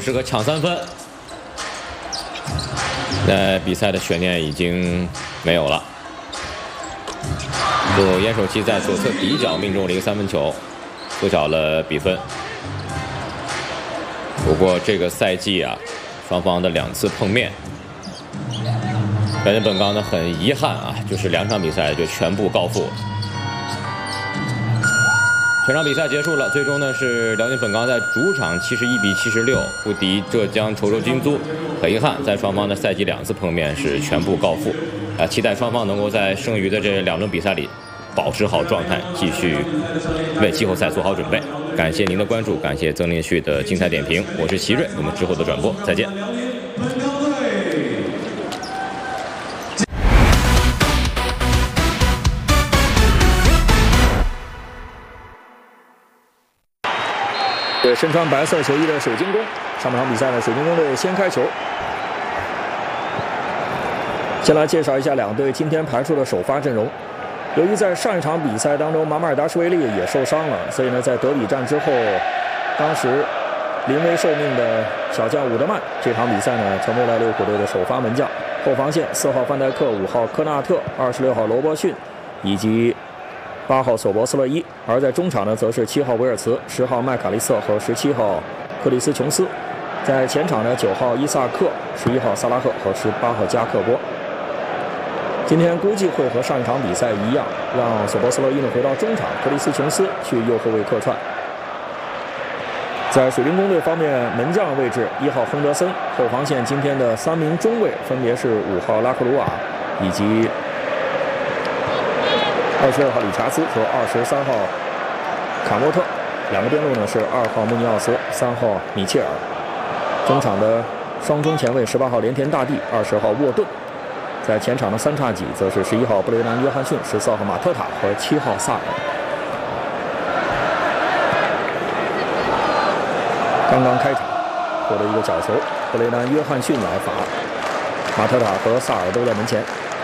适合抢3分。比赛的悬念已经没有了。严守期在左侧底角命中了一个3分球，缩小了比分。不过这个赛季啊，双方的2次碰面，辽宁本钢呢很遗憾啊，就是2场比赛就全部告负。全场比赛结束了，最终呢是辽宁本钢在主场71比76不敌浙江稠州金租，很遗憾，在双方的赛季2次碰面是全部告负。期待双方能够在剩余的这2轮比赛里保持好状态，继续为季后赛做好准备。感谢您的关注，感谢曾连续的精彩点评，我是齐瑞，我们之后的转播再见。 身穿白色球衣的水晶宫，上半场比赛呢，水晶宫队先开球。先来介绍一下2队今天排出的首发阵容。由于在上一场比赛当中，马马尔达什维利也受伤了，所以呢，在德比战之后，当时临危受命的小将伍德曼，这场比赛呢，成为了利物浦队的首发门将。后防线4号范戴克、5号科纳特、26号罗伯逊，以及8号索博斯勒伊。而在中场呢，则是7号维尔茨、10号麦卡利瑟和17号克里斯琼斯。在前场呢，9号伊萨克、11号萨拉赫和18号加克波。今天估计会和上一场比赛一样，让索博斯勒伊呢回到中场，克里斯琼斯去右后卫客串。在水晶宫队方面，门将位置1号亨德森，后防线今天的3名中卫分别是5号拉克鲁瓦以及26号理查斯和23号卡诺特。2个边路呢是2号穆尼奥斯、3号米切尔。中场的双中前卫18号连田大地、20号沃顿。在前场的3叉戟则是11号布雷南约翰逊、14号马特塔和7号萨尔。刚刚开场获得一个角球，布雷南约翰逊来罚，马特塔和萨尔都在门前。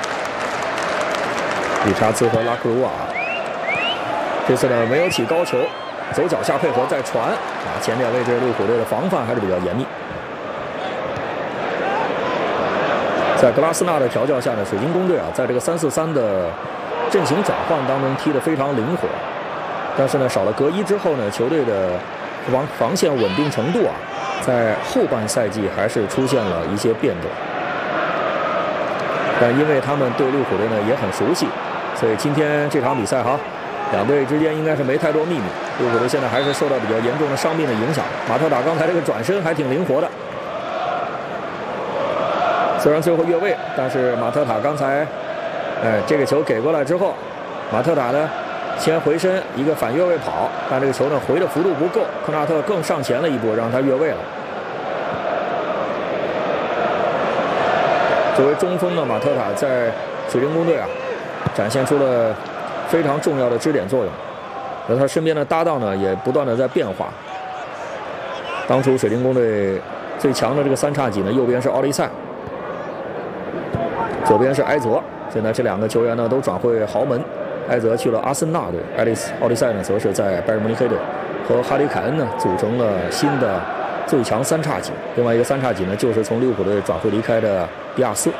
理查兹和拉克鲁瓦这次呢没有起高球，走脚下配合再传前点位置利物浦队的防范还是比较严密。在格拉斯纳的调教下呢，水晶宫队在这个3-4-3的阵型转换当中踢得非常灵活，但是呢少了格伊之后呢，球队的防线稳定程度在后半赛季还是出现了一些变动。但因为他们对利物浦队呢也很熟悉，所以今天这场比赛2队之间应该是没太多秘密。利物浦队现在还是受到比较严重的伤病的影响。马特塔刚才这个转身还挺灵活的。虽然最后越位，但是马特塔刚才，这个球给过来之后，马特塔呢先回身一个反越位跑，但这个球呢回的幅度不够，科纳特更上前了一步，让他越位了。作为中锋的马特塔在水晶宫队展现出了非常重要的支点作用，而他身边的搭档呢也不断的在变化。当初水晶宫队最强的这个3叉戟呢，右边是奥利塞，左边是埃泽，现在这2个球员呢都转会豪门，埃泽去了阿森纳队，奥利塞呢则是在拜仁慕尼黑队，和哈里凯恩呢组成了新的最强3叉戟。另外一个3叉戟呢就是从利物浦队转会离开的迪亚斯。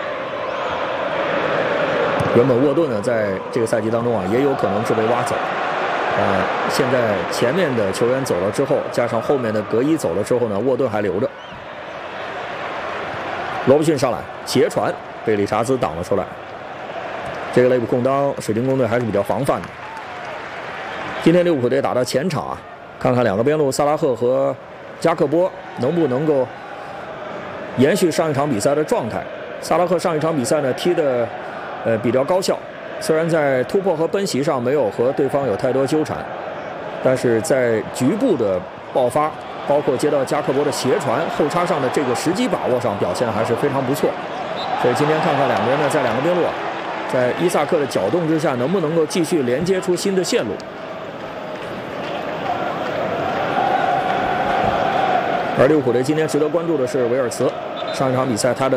原本沃顿呢在这个赛季当中也有可能是被挖走，现在前面的球员走了之后，加上后面的格伊走了之后呢，沃顿还留着。罗伯逊上来斜传，被理查兹挡了出来。这个内部空当，水晶宫队还是比较防范的。今天利物浦队打到前场看看2个边路萨拉赫和加克波能不能够延续上一场比赛的状态。萨拉赫上一场比赛呢踢的比较高效，虽然在突破和奔袭上没有和对方有太多纠缠，但是在局部的爆发，包括接到加克波的斜传、后插上的这个时机把握上表现还是非常不错。所以今天看看2个人呢在2个边路在伊萨克的搅动之下，能不能够继续连接出新的线路。而利物浦队今天值得关注的是维尔茨，上一场比赛他的